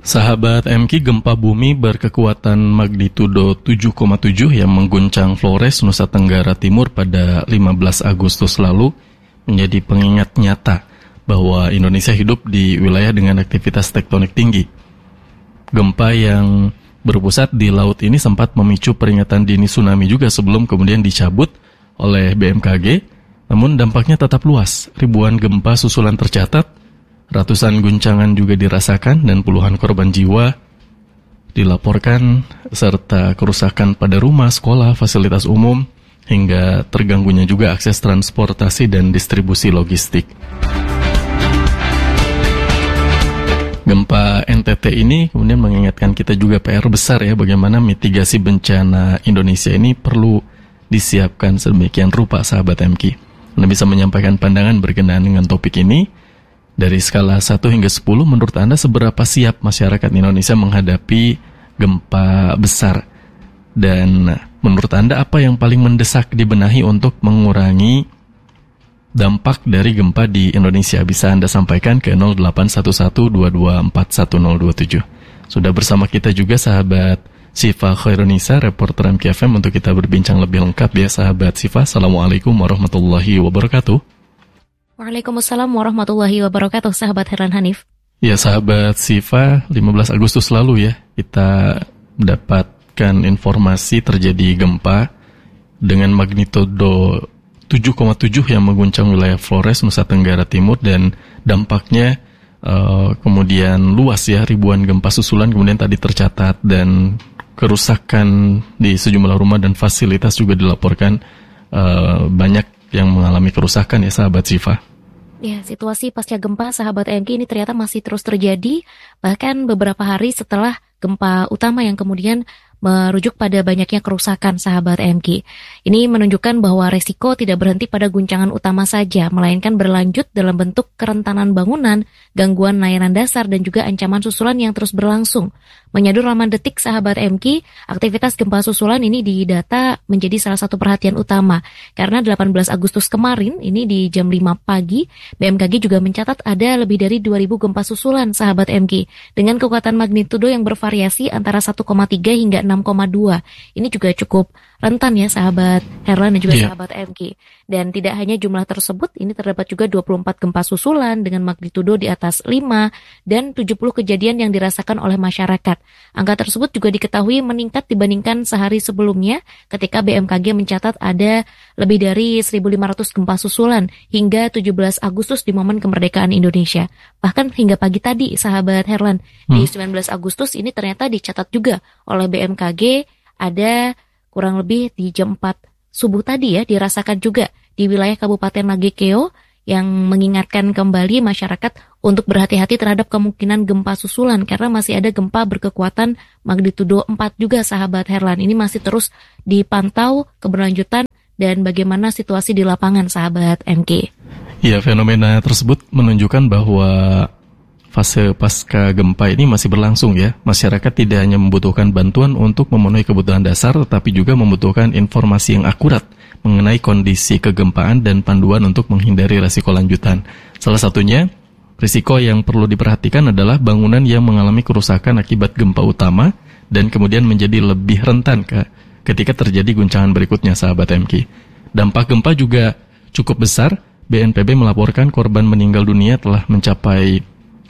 Sahabat MK, gempa bumi berkekuatan magnitudo 7,7 yang mengguncang Flores, Nusa Tenggara Timur pada 15 Agustus lalu menjadi pengingat nyata bahwa Indonesia hidup di wilayah dengan aktivitas tektonik tinggi. Gempa yang berpusat di laut ini sempat memicu peringatan dini tsunami juga sebelum kemudian dicabut oleh BMKG, namun dampaknya tetap luas. Ribuan gempa susulan tercatat, ratusan guncangan juga dirasakan dan puluhan korban jiwa dilaporkan serta kerusakan pada rumah, sekolah, fasilitas umum hingga terganggunya juga akses transportasi dan distribusi logistik. Gempa NTT ini kemudian mengingatkan kita juga PR besar ya, bagaimana mitigasi bencana Indonesia ini perlu disiapkan sedemikian rupa, sahabat MK. Anda bisa menyampaikan pandangan berkenaan dengan topik ini. Dari skala 1 hingga 10, menurut Anda seberapa siap masyarakat Indonesia menghadapi gempa besar? Dan menurut Anda apa yang paling mendesak dibenahi untuk mengurangi dampak dari gempa di Indonesia? Bisa Anda sampaikan ke 081122411027. Sudah bersama kita juga sahabat Siva Khairunisa, reporter MKFM, untuk kita berbincang lebih lengkap ya sahabat Siva. Assalamualaikum warahmatullahi wabarakatuh. Waalaikumsalam warahmatullahi wabarakatuh, sahabat Herlan Hanif. Ya sahabat Siva, 15 Agustus lalu ya kita mendapatkan informasi terjadi gempa dengan magnitudo 7,7 yang mengguncang wilayah Flores, Nusa Tenggara Timur, dan dampaknya kemudian luas ya, ribuan gempa susulan kemudian tadi tercatat dan kerusakan di sejumlah rumah dan fasilitas juga dilaporkan banyak yang mengalami kerusakan ya sahabat Siva. Ya, situasi pasca gempa sahabat MK ini ternyata masih terus terjadi, bahkan beberapa hari setelah gempa utama yang kemudian merujuk pada banyaknya kerusakan sahabat MK. Ini menunjukkan bahwa resiko tidak berhenti pada guncangan utama saja, melainkan berlanjut dalam bentuk kerentanan bangunan, gangguan layanan dasar, dan juga ancaman susulan yang terus berlangsung. Menyadur laman detik sahabat MK, aktivitas gempa susulan ini didata menjadi salah satu perhatian utama. Karena 18 Agustus kemarin, ini di jam 5 pagi, BMKG juga mencatat ada lebih dari 2.000 gempa susulan sahabat MK. Dengan kekuatan magnitudo yang bervariasi antara 1,3 hingga 6,2. Ini juga cukup rentan ya sahabat Herlan dan juga sahabat MK. Dan tidak hanya jumlah tersebut, ini terdapat juga 24 gempa susulan dengan magnitudo di atas 5 dan 70 kejadian yang dirasakan oleh masyarakat. Angka tersebut juga diketahui meningkat dibandingkan sehari sebelumnya ketika BMKG mencatat ada lebih dari 1.500 gempa susulan hingga 17 Agustus di momen kemerdekaan Indonesia. Bahkan hingga pagi tadi sahabat Herlan, di 19 Agustus ini ternyata dicatat juga oleh BMKG ada kurang lebih di jam 4 subuh tadi ya, dirasakan juga di wilayah Kabupaten Nagekeo yang mengingatkan kembali masyarakat untuk berhati-hati terhadap kemungkinan gempa susulan karena masih ada gempa berkekuatan magnitudo 4 juga sahabat Herlan. Ini masih terus dipantau keberlanjutan dan bagaimana situasi di lapangan sahabat MK. Ya, fenomena tersebut menunjukkan bahwa fase pasca gempa ini masih berlangsung ya. Masyarakat tidak hanya membutuhkan bantuan untuk memenuhi kebutuhan dasar, tetapi juga membutuhkan informasi yang akurat mengenai kondisi kegempaan dan panduan untuk menghindari risiko lanjutan. Salah satunya, risiko yang perlu diperhatikan adalah bangunan yang mengalami kerusakan akibat gempa utama dan kemudian menjadi lebih rentan ketika terjadi guncangan berikutnya sahabat MK. Dampak gempa juga cukup besar. BNPB melaporkan korban meninggal dunia telah mencapai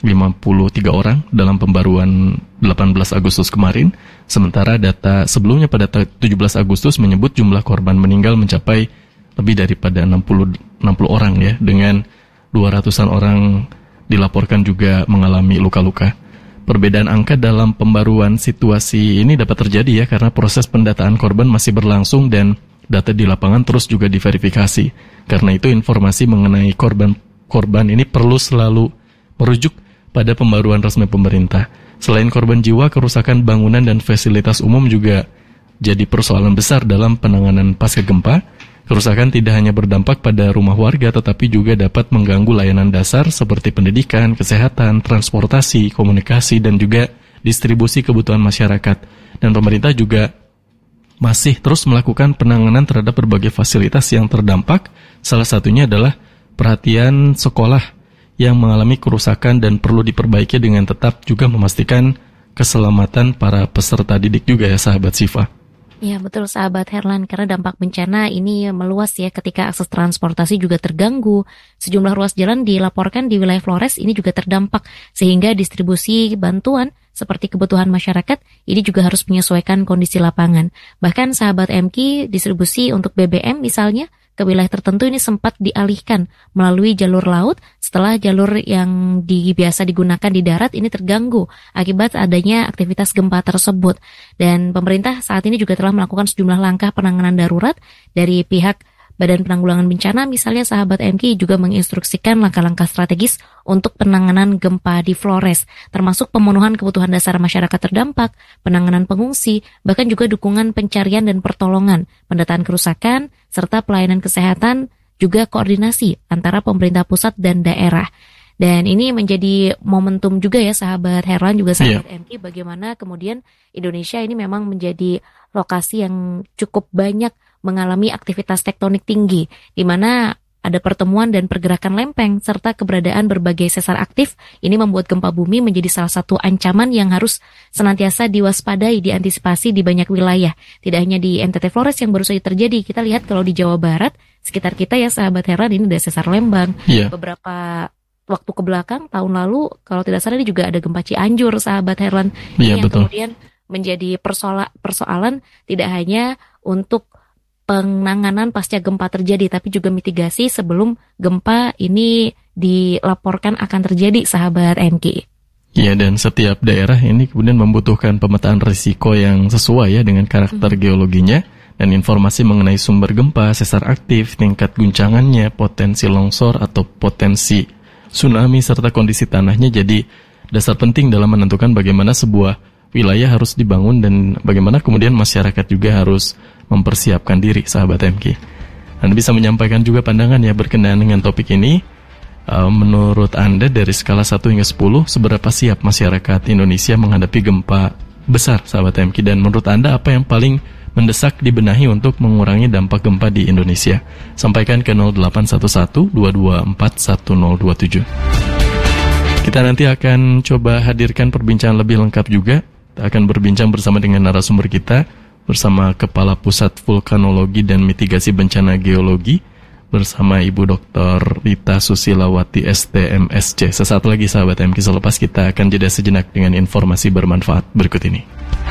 53 orang dalam pembaruan 18 Agustus kemarin, sementara data sebelumnya pada 17 Agustus menyebut jumlah korban meninggal mencapai lebih daripada 60 orang ya, dengan 200-an orang dilaporkan juga mengalami luka-luka. Perbedaan angka dalam pembaruan situasi ini dapat terjadi ya karena proses pendataan korban masih berlangsung dan data di lapangan terus juga diverifikasi. Karena itu informasi mengenai korban ini perlu selalu merujuk pada pembaruan resmi pemerintah. Selain korban jiwa, kerusakan bangunan dan fasilitas umum juga jadi persoalan besar dalam penanganan pasca gempa. Kerusakan tidak hanya berdampak pada rumah warga, tetapi juga dapat mengganggu layanan dasar seperti pendidikan, kesehatan, transportasi, komunikasi, dan juga distribusi kebutuhan masyarakat. Dan pemerintah juga masih terus melakukan penanganan terhadap berbagai fasilitas yang terdampak. Salah satunya adalah perhatian sekolah yang mengalami kerusakan dan perlu diperbaiki dengan tetap juga memastikan keselamatan para peserta didik juga ya sahabat Syifa. Ya betul sahabat Herlan, karena dampak bencana ini meluas ya ketika akses transportasi juga terganggu. Sejumlah ruas jalan dilaporkan di wilayah Flores ini juga terdampak, sehingga distribusi bantuan seperti kebutuhan masyarakat ini juga harus menyesuaikan kondisi lapangan. Bahkan sahabat MK, distribusi untuk BBM misalnya ke wilayah tertentu ini sempat dialihkan melalui jalur laut setelah jalur yang biasa digunakan di darat ini terganggu akibat adanya aktivitas gempa tersebut. Dan pemerintah saat ini juga telah melakukan sejumlah langkah penanganan darurat dari pihak Badan Penanggulangan Bencana, misalnya sahabat MK juga menginstruksikan langkah-langkah strategis untuk penanganan gempa di Flores, termasuk pemenuhan kebutuhan dasar masyarakat terdampak, penanganan pengungsi, bahkan juga dukungan pencarian dan pertolongan, pendataan kerusakan, serta pelayanan kesehatan, juga koordinasi antara pemerintah pusat dan daerah. Dan ini menjadi momentum juga ya sahabat Herlan, juga sahabat MK, bagaimana kemudian Indonesia ini memang menjadi lokasi yang cukup banyak mengalami aktivitas tektonik tinggi, di mana ada pertemuan dan pergerakan lempeng, serta keberadaan berbagai sesar aktif. Ini membuat gempa bumi menjadi salah satu ancaman yang harus senantiasa diwaspadai, diantisipasi di banyak wilayah. Tidak hanya di NTT Flores yang baru saja terjadi, kita lihat kalau di Jawa Barat, sekitar kita ya sahabat Herlan, ini ada sesar Lembang. Beberapa waktu ke belakang, tahun lalu, kalau tidak salah ini juga ada gempa Cianjur, sahabat Herlan. Ini yang betul. Kemudian menjadi persoalan tidak hanya untuk penanganan pasca gempa terjadi, tapi juga mitigasi sebelum gempa ini dilaporkan akan terjadi, sahabat MK. Ya, dan setiap daerah ini kemudian membutuhkan pemetaan risiko yang sesuai ya dengan karakter geologinya dan informasi mengenai sumber gempa, sesar aktif, tingkat guncangannya, potensi longsor atau potensi tsunami, serta kondisi tanahnya jadi dasar penting dalam menentukan bagaimana sebuah wilayah harus dibangun dan bagaimana kemudian masyarakat juga harus mempersiapkan diri, sahabat MK. Anda bisa menyampaikan juga pandangan ya berkenaan dengan topik ini. Menurut Anda dari skala 1 hingga 10, seberapa siap masyarakat Indonesia menghadapi gempa besar, sahabat MK? Dan menurut Anda apa yang paling mendesak dibenahi untuk mengurangi dampak gempa di Indonesia? Sampaikan ke 0811-224-1027. Kita nanti akan coba hadirkan perbincangan lebih lengkap juga. Kita akan berbincang bersama dengan narasumber kita, bersama Kepala Pusat Vulkanologi dan Mitigasi Bencana Geologi, bersama Ibu Dr. Rita Susilawati STMSC. Sesaat lagi sahabat MK, selepas kita akan jeda sejenak dengan informasi bermanfaat berikut ini.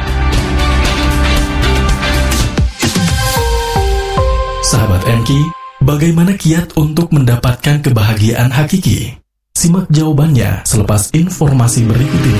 Sahabat MK, bagaimana kiat untuk mendapatkan kebahagiaan hakiki? Simak jawabannya selepas informasi berikut ini.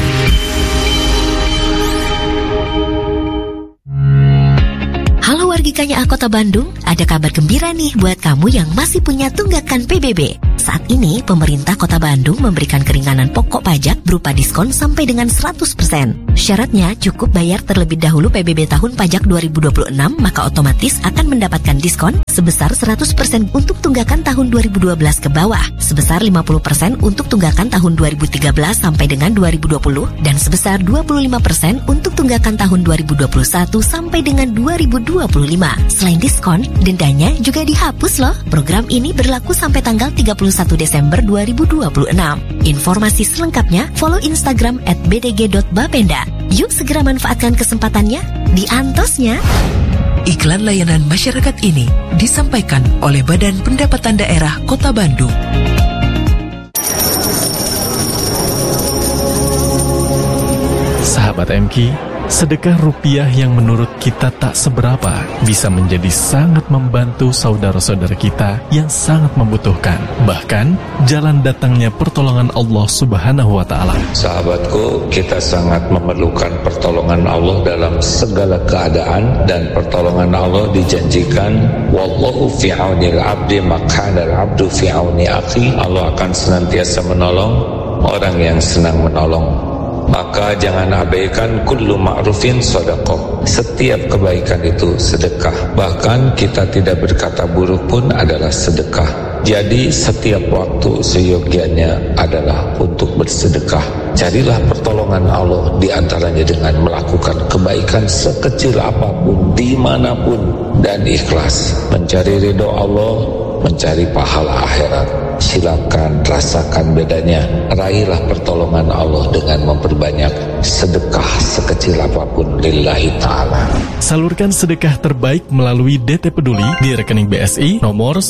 Halo wargikanya Kota Bandung, ada kabar gembira nih buat kamu yang masih punya tunggakan PBB. Saat ini, pemerintah Kota Bandung memberikan keringanan pokok pajak berupa diskon sampai dengan 100%. Syaratnya cukup bayar terlebih dahulu PBB tahun pajak 2026, maka otomatis akan mendapatkan diskon sebesar 100% untuk tunggakan tahun 2012 ke bawah, sebesar 50% untuk tunggakan tahun 2013 sampai dengan 2020, dan sebesar 25% untuk tunggakan tahun 2021 sampai dengan 2025. Selain diskon, dendanya juga dihapus loh. Program ini berlaku sampai tanggal 31 Desember 2026. Informasi selengkapnya follow Instagram @bdg.bapenda. Yuk segera manfaatkan kesempatannya, diantosnya. Iklan layanan masyarakat ini disampaikan oleh Badan Pendapatan Daerah Kota Bandung. Sahabat MK, sedekah rupiah yang menurut kita tak seberapa bisa menjadi sangat membantu saudara-saudara kita yang sangat membutuhkan. Bahkan, jalan datangnya pertolongan Allah Subhanahu wa Ta'ala. Sahabatku, kita sangat memerlukan pertolongan Allah dalam segala keadaan, dan pertolongan Allah dijanjikan, wallahu fi aunil abdi makana al-abdu fi auni akhi. Allah akan senantiasa menolong orang yang senang menolong. Maka jangan abaikan kullu ma'rufin sedekah. Setiap kebaikan itu sedekah. Bahkan kita tidak berkata buruk pun adalah sedekah. Jadi setiap waktu seyogianya adalah untuk bersedekah. Carilah pertolongan Allah di antaranya dengan melakukan kebaikan sekecil apapun, dimanapun, dan ikhlas. Mencari ridho Allah, mencari pahala akhirat. Silakan rasakan bedanya. Raihlah pertolongan Allah dengan memperbanyak sedekah sekecil apapun lillahi ta'ala. Salurkan sedekah terbaik melalui DT Peduli di rekening BSI nomor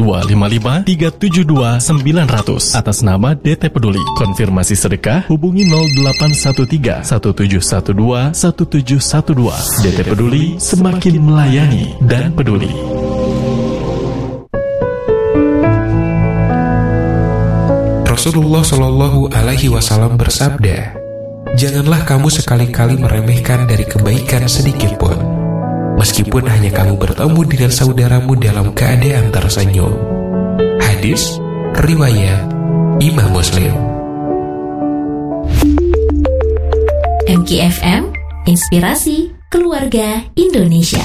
9255372900 atas nama DT Peduli. Konfirmasi sedekah hubungi 0813 1712 1712. DT Peduli, semakin melayani dan peduli. Rasulullah Shallallahu Alaihi Wasallam bersabda, "Janganlah kamu sekali-kali meremehkan dari kebaikan sedikit pun, meskipun hanya kamu bertemu dengan saudaramu dalam keadaan tersenyum." Hadis riwayat Imam Muslim. MKFM, inspirasi keluarga Indonesia.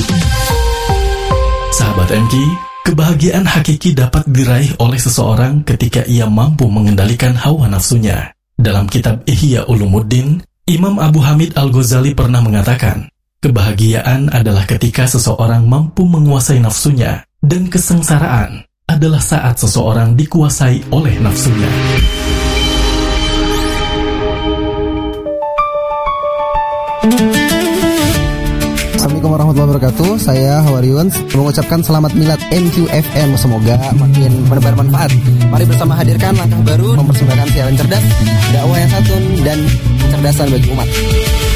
Sahabat MK, kebahagiaan hakiki dapat diraih oleh seseorang ketika ia mampu mengendalikan hawa nafsunya. Dalam kitab Ihya Ulumuddin, Imam Abu Hamid Al-Ghazali pernah mengatakan, kebahagiaan adalah ketika seseorang mampu menguasai nafsunya, dan kesengsaraan adalah saat seseorang dikuasai oleh nafsunya. Assalamualaikum warahmatullahi wabarakatuh. Saya Hawariun mengucapkan selamat milad MQFM. Semoga makin menebar manfaat. Mari bersama hadirkan langkah baru, mempersembahkan siaran cerdas, dakwah yang santun, dan kecerdasan bagi umat.